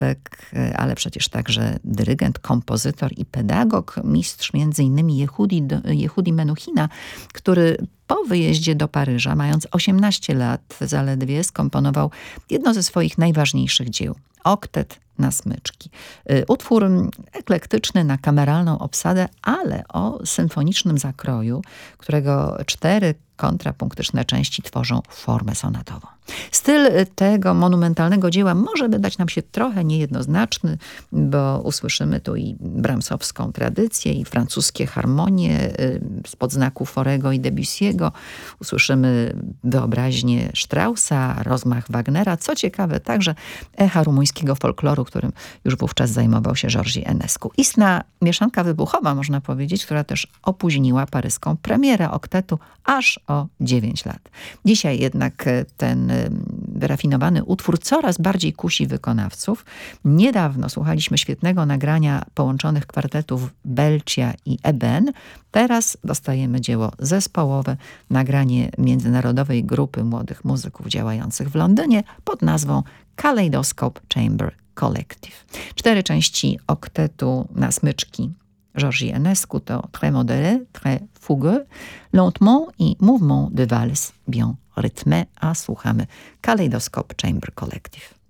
ale przecież także dyrygent, kompozytor i pedagog, mistrz m.in. Jehudi Menuhina, który po wyjeździe do Paryża, mając 18 lat zaledwie, skomponował jedno ze swoich najważniejszych dzieł. Oktet na smyczki. Utwór eklektyczny na kameralną obsadę, ale o symfonicznym zakroju, którego 4 kontrapunktyczne części tworzą formę sonatową. Styl tego monumentalnego dzieła może wydać nam się trochę niejednoznaczny, bo usłyszymy tu i brahmsowską tradycję, i francuskie harmonie spod znaku Forego i Debussy'ego. Usłyszymy wyobraźnię Straussa, rozmach Wagnera. Co ciekawe, także echa rumuńskiego folkloru, którym już wówczas zajmował się Georgi Enescu. Istna mieszanka wybuchowa, można powiedzieć, która też opóźniła paryską premierę oktetu aż o 9 lat. Dzisiaj jednak ten wyrafinowany utwór coraz bardziej kusi wykonawców. Niedawno słuchaliśmy świetnego nagrania połączonych kwartetów Belcia i Eben. Teraz dostajemy dzieło zespołowe, nagranie międzynarodowej grupy młodych muzyków działających w Londynie pod nazwą Kaleidoscope Chamber Collective. 4 części oktetu na smyczki Georgi Enescu to très modéré, très fougueux, lentement i mouvement de valse bien rythmé, a słuchamy Kaleidoscope Chamber Collective.